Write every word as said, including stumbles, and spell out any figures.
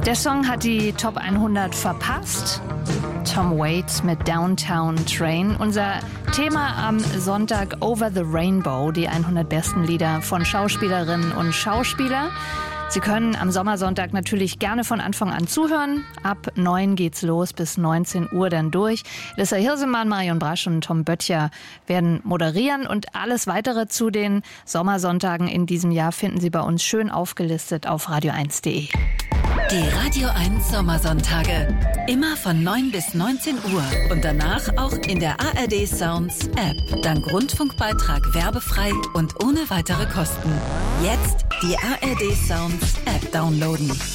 Der Song hat die Top hundert verpasst. Tom Waits mit Downtown Train. Unser Thema am Sonntag Over the Rainbow, die hundert besten Lieder von Schauspielerinnen und Schauspielern. Sie können am Sommersonntag natürlich gerne von Anfang an zuhören. Ab neun geht's los, bis neunzehn Uhr dann durch. Lissa Hirsemann, Marion Brasch und Tom Böttcher werden moderieren. Und alles Weitere zu den Sommersonntagen in diesem Jahr finden Sie bei uns schön aufgelistet auf radio eins punkt de. Die Radio eins Sommersonntage. Immer von neun bis neunzehn Uhr. Und danach auch in der A R D Sounds App. Dank Rundfunkbeitrag werbefrei und ohne weitere Kosten. Jetzt die A R D Sounds App downloaden.